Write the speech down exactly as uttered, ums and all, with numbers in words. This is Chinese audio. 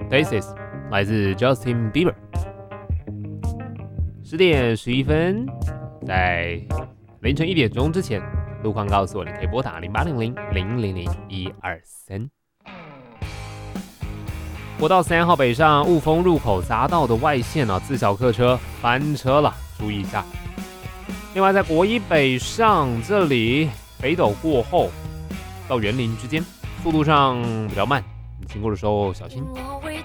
This is 来自 Justin Bieber。十点十一分，在凌晨一点钟之前，路况告诉我你可以拨打零八零零零零零一二三。国道三号北上雾峰入口匝道的外线啊，自小客车翻车了，注意一下。另外，在国一北上这里，北斗过后到园林之间，速度上比较慢，你经过的时候小心。